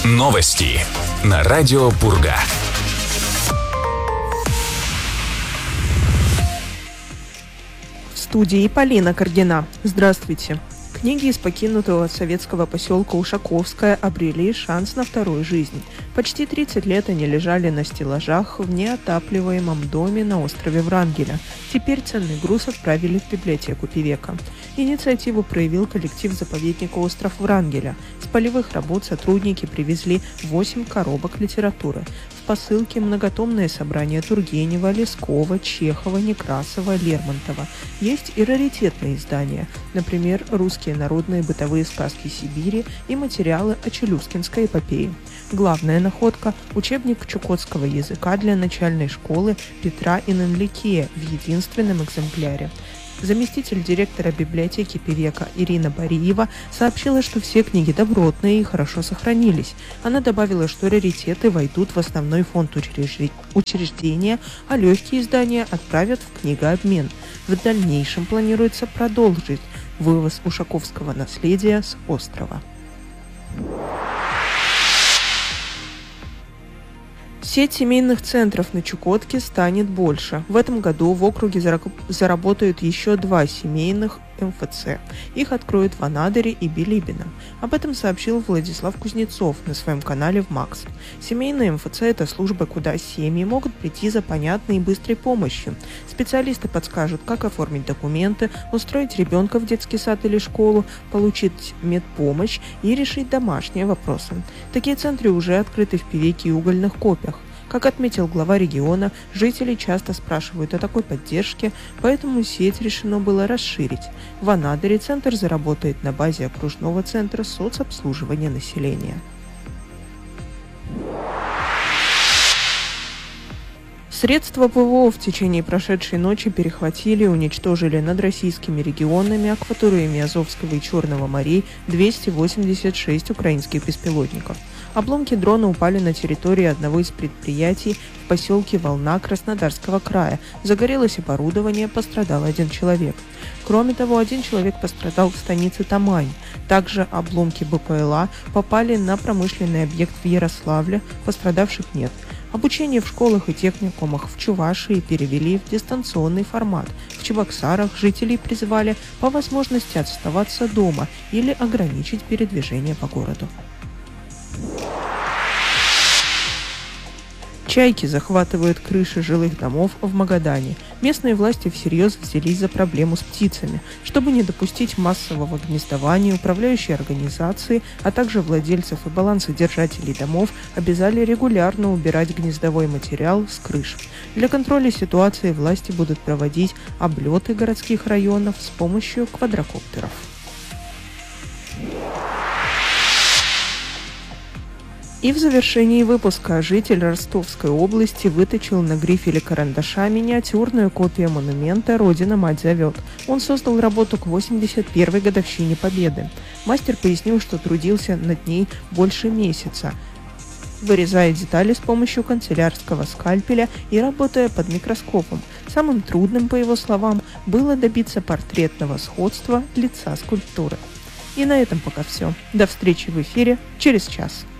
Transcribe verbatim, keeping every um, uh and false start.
Новости на радио Пурга. В студии Полина Каргина. Здравствуйте. Книги из покинутого советского поселка Ушаковская обрели шанс на вторую жизнь. Почти тридцать лет они лежали на стеллажах в неотапливаемом доме на острове Врангеля. Теперь ценный груз отправили в библиотеку Певека. Инициативу проявил коллектив заповедника «Остров Врангеля». С полевых работ сотрудники привезли восемь коробок литературы. В посылке многотомное собрание Тургенева, Лескова, Чехова, Некрасова, Лермонтова. Есть и раритетные издания, например, «Русские народные бытовые сказки Сибири» и материалы о Челюскинской эпопее. Главная находка – учебник чукотского языка для начальной школы Петра Инанликия в единственном экземпляре. Заместитель директора библиотеки Певека Ирина Бариева сообщила, что все книги добротные и хорошо сохранились. Она добавила, что раритеты войдут в основной фонд учреждения, а легкие издания отправят в книгообмен. В дальнейшем планируется продолжить вывоз ушаковского наследия с острова. Сеть семейных центров на Чукотке станет больше. В этом году в округе заработают еще два семейных эм эф цэ. Их откроют в Анадыре и Билибино. Об этом сообщил Владислав Кузнецов на своем канале в Макс. Семейные эм эф цэ – это служба, куда семьи могут прийти за понятной и быстрой помощью. Специалисты подскажут, как оформить документы, устроить ребенка в детский сад или школу, получить медпомощь и решить домашние вопросы. Такие центры уже открыты в Певеке и Угольных Копях. Как отметил глава региона, жители часто спрашивают о такой поддержке, поэтому сеть решено было расширить. В Анадыре центр заработает на базе окружного центра соцобслуживания населения. Средства ПВО в течение прошедшей ночи перехватили и уничтожили над российскими регионами, акваториями Азовского и Черного морей двести восемьдесят шесть украинских беспилотников. Обломки дрона упали на территории одного из предприятий в поселке Волна Краснодарского края. Загорелось оборудование, пострадал один человек. Кроме того, один человек пострадал в станице Тамань. Также обломки бэ пэ эл а попали на промышленный объект в Ярославле, пострадавших нет. Обучение в школах и техникумах в Чувашии перевели в дистанционный формат. В Чебоксарах жителей призывали по возможности оставаться дома или ограничить передвижение по городу. Чайки захватывают крыши жилых домов в Магадане. Местные власти всерьез взялись за проблему с птицами. Чтобы не допустить массового гнездования, управляющие организации, а также владельцев и балансодержателей домов обязали регулярно убирать гнездовой материал с крыш. Для контроля ситуации власти будут проводить облеты городских районов с помощью квадрокоптеров. И в завершении выпуска житель Ростовской области выточил на грифеле карандаша миниатюрную копию монумента «Родина-мать зовет». Он создал работу к восемьдесят первой годовщине Победы. Мастер пояснил, что трудился над ней больше месяца, вырезая детали с помощью канцелярского скальпеля и работая под микроскопом. Самым трудным, по его словам, было добиться портретного сходства лица скульптуры. И на этом пока все. До встречи в эфире через час.